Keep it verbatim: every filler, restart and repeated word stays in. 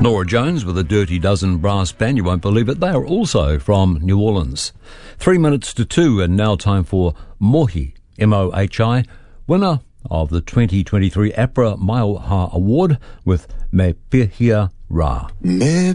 Nora Jones with a Dirty Dozen Brass Band. You won't believe it. They are also from New Orleans. Three minutes to two, and now time for Mohi, M O H I, winner of the twenty twenty-three APRA Maiaha Award with Me Pihia Ra. Me